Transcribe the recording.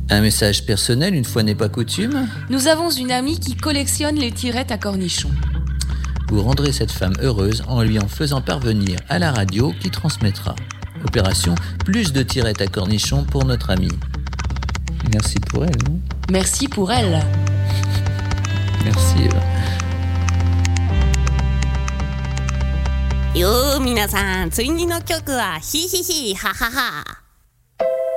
Un message personnel, une fois n'est pas coutume. Nous avons une amie qui collectionne les tirettes à cornichons. Vous rendrez cette femme heureuse en lui en faisant parvenir à la radio qui transmettra. Opération plus de tirettes à cornichons pour notre amie. Merci pour elle, non ? Merci pour elle. Merci. よー皆さん、次の曲はヒヒヒハハハ。